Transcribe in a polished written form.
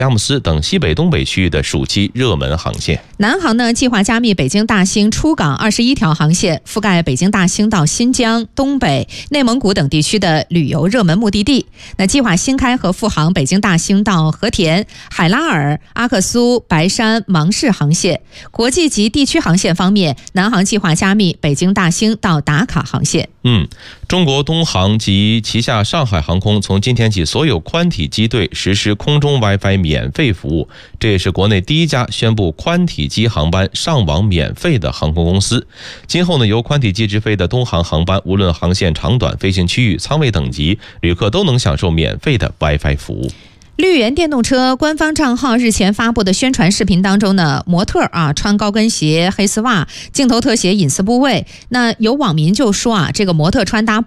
佳木斯等西北、东北区域的暑期热门航线。 南航呢计划加密北京大兴出港21条航线，覆盖北京大兴到新疆、东北、内蒙古等地区的旅游热门目的地。那计划新开和复航北京大兴到和田、海拉尔、阿克苏、白山、芒市航线。国际及地区航线方面，南航计划加密北京大兴到达卡航线。 中国东航及旗下上海航空从今天起，所有宽体机队实施空中 WiFi 免费服务，这也是国内第一家宣布宽体机航班上网免费的航空公司。今后呢，由宽体机直飞的东航航班，无论航线长短、飞行区域、舱位等级，旅客都能享受免费的 WiFi 服务。 绿源电动车官方账号日前发布的宣传视频当中呢，模特穿高跟鞋、黑丝袜，镜头特写隐私部位。那有网民就说这个模特穿搭